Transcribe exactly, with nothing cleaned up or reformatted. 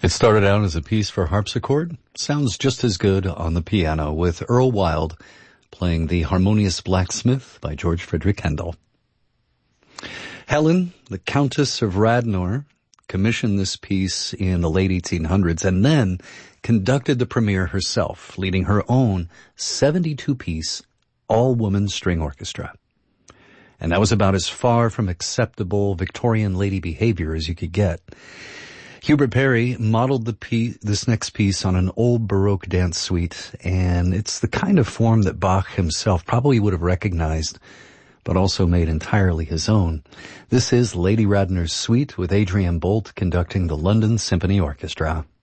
It started out as a piece for harpsichord. Sounds just as good on the piano with Earl Wild playing The Harmonious Blacksmith by George Frideric Handel. Helen, the Countess of Radnor, commissioned this piece in the late eighteen hundreds and then conducted the premiere herself, leading her own seventy-two piece all-woman string orchestra. And that was about as far from acceptable Victorian lady behavior as you could get. Hubert Parry modeled the piece, this next piece on an old Baroque dance suite, and it's the kind of form that Bach himself probably would have recognized, but also made entirely his own. This is Lady Radnor's Suite with Adrian Bolt conducting the London Symphony Orchestra.